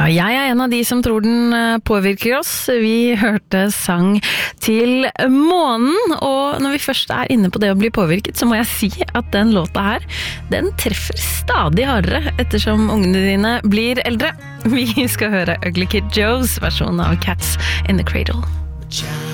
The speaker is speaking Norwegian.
Ja, jeg en av de som tror den påvirker oss. Vi hørte sang til månen, og når vi først inne på det å bli påvirket, så må jeg si at den låta her, den treffer stadig hardere ettersom ungene dine blir eldre. Vi skal høre Ugly Kid Joes versjon av Cats in the Cradle.